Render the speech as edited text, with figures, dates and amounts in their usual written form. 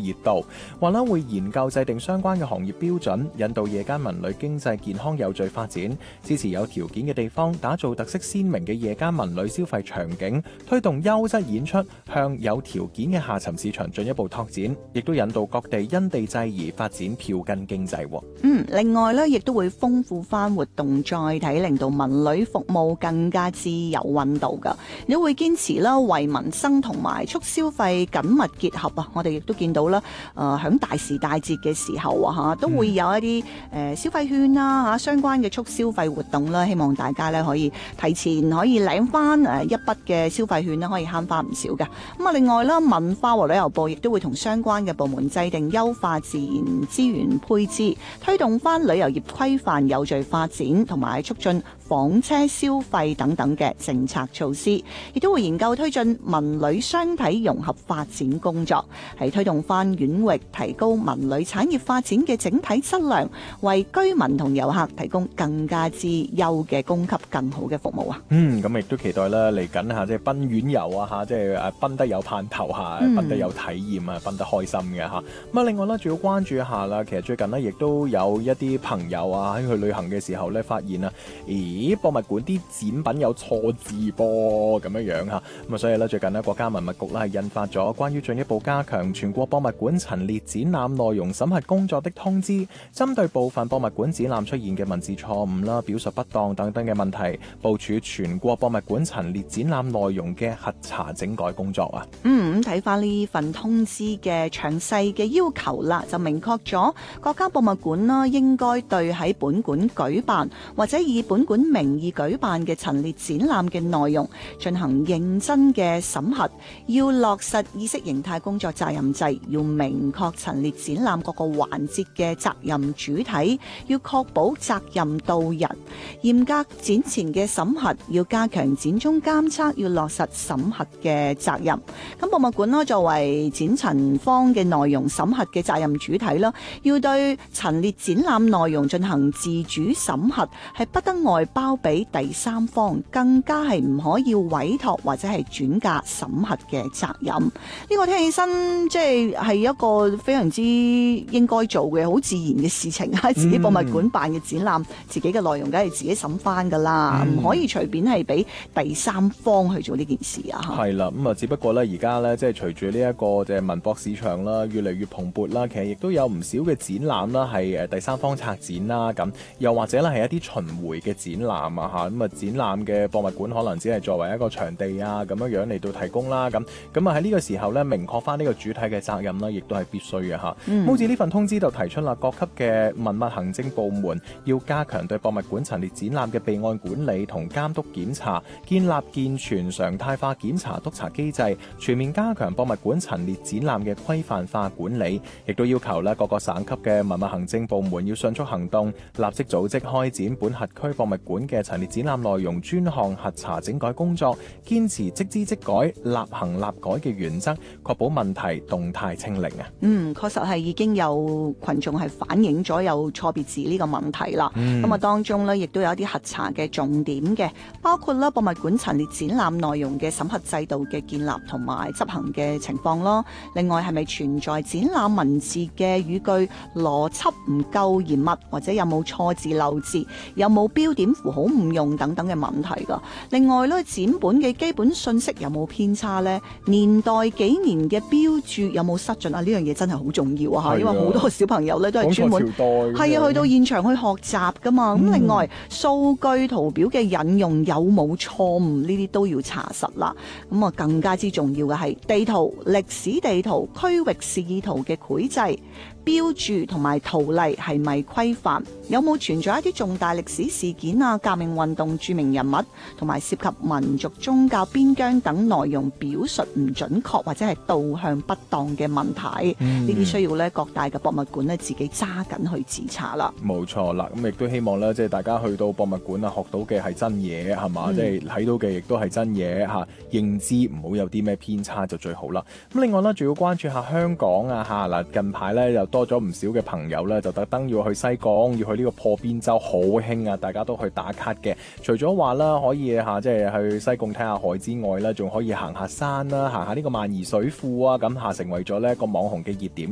熱度，話啦會研究制定相關嘅行業標準，引導夜間文旅經濟健康有序發展，支持有條件嘅地方打造特色鮮明嘅夜間文旅消費場景，推動優質演出向有條件嘅下沉市場進一步拓展，亦都引導各地因地制宜發展票根經濟。 另外咧，亦都會豐富翻活動載體，令到文旅服務更加之有溫度噶。亦都會堅持啦，為民生同埋促消費緊密結合啊！我哋亦都見到啦，響大時大節嘅時候啊，都會有一啲消費券啦相關嘅促消費活動啦，希望大家咧可以提前可以領翻一筆嘅消費券啦，可以慳翻唔少嘅。咁啊，另外啦，文化和旅遊部亦都會同相關嘅部門制定優化自然資源配置，推動翻旅遊業規範有序發展，同埋促進房車消費等等嘅政策措施，亦都會研究推進文旅雙體融合發展工作，係推動翻縣域提高文旅產業發展嘅整體質量，為居民同遊客提供更加之優嘅供給更好嘅服務啊！ 咁亦都期待啦，嚟緊嚇即係賓遠遊啊嚇，即係賓得有盼頭嚇，賓得有體驗啊，賓得開心嘅嚇。咁啊，另外咧，仲要關注一下啦。其實最近呢，亦都有一啲朋友啊喺去旅行嘅時候咧，發現啊，咦，博物館啲展品有錯字噃咁樣嚇。咁啊，所以咧，最近呢，國家文物局咧係印發咗關於進一步加強全國博物館陳列展覽內容審核工作的通知，針對部分博物館展覽出現嘅文字錯誤啦、表述不當等等嘅問題，部署全國博物館陳列展覽內容嘅核查整改工作啊。 睇翻呢份通知嘅詳細嘅要求啦，就明確咗國家博物館啦，應該對喺本館舉辦或者以本館名義舉辦嘅陳列展覽嘅內容進行認真嘅審核，要落實意識形態工作責任制，要明確陳列展覽各個環節嘅責任主體，要確保責任到人，嚴格展前嘅審核，要加強展中監測，要落實審核嘅責任。咁博物館啦，作為展陳方嘅內容審核嘅責任主體啦，要對陳列展覽內容進行自主審核，係不得外包俾第三方，更加係唔可以委託或者係轉嫁審核嘅責任。呢個聽起身即係一個非常之應該做嘅好自然嘅事情啊！自己博物館辦嘅展覽，自己嘅內容梗係自己審翻噶啦，唔可以隨便係俾第三方去做呢件事啊！ 係啦，咁啊，只不過咧而家咧即係隨住呢一個即係文博市場啦，越嚟越蓬勃啦，其實亦都有唔少嘅展覽啦，係第三方策展啦，咁又或者咧係一啲巡迴嘅展覽啊嚇，咁啊展覽嘅博物館可能只係作為一個場地啊咁樣嚟到提供啦，咁啊喺呢個時候咧明確翻呢個主體嘅責任啦，亦都係必須嘅嚇。好似呢份通知就提出啦，各級嘅文物行政部門要加強對博物館陳列展覽嘅備案管理同監督檢查，建立健全常態化檢查督查機制，全面加強博物館陳列展覽嘅規範化管理，亦都要求咧各個省級嘅文物行政部門要迅速行動，立即組織開展本轄區博物館嘅陳列展覽內容專項核查整改工作，堅持即知即改、立行立改嘅原則，確保問題動態清零啊！ 確實係已經有群眾係反映咗有錯別字呢個問題啦。咁當中呢，亦都有一啲核查嘅重點嘅，包括啦博物館陳列展覽內容嘅審核制度嘅建立同埋執行嘅情況咯。另外係咪存在展覽文字嘅語句邏輯唔夠嚴密，或者有冇錯字漏字，有冇標點符號唔用等等嘅問題噶。另外咧展本嘅基本信息有冇偏差呢？年代幾年嘅標注有冇失準啊？呢樣嘢真係好重要啊！因為好多小朋友咧都係專門係啊去到現場去學習噶嘛。咁另外數據圖表嘅引用有冇錯誤，呢啲都要查實啦。咁啊更加之重要嘅係地圖、歷史地圖、區域示意圖嘅繪製、標注同埋圖例係咪規範？有冇存在一啲重大歷史事件啊、革命運動著名人物同埋涉及民族宗教邊疆等內容表述唔準確或者係導向不當嘅問題？呢啲需要咧各大嘅博物館咧自己揸緊去自查啦。 冇錯啦，咁亦都希望咧即係大家去到博物館啊，學到嘅係真嘢係嘛，即係睇到嘅亦都係真嘢嚇，認知唔好有啲咩偏差就最好啦。咁另外咧仲要關注下香港啊嚇嗱，近排咧又多咗唔少嘅朋友咧就特登要去西貢，要去呢個破邊洲，好興啊！大家都去打卡嘅。除咗話啦可以嚇即係去西貢睇下海之外咧，仲可以行下山啦，行下呢個萬宜水庫啊，咁嚇成為咗呢一個網紅嘅熱點。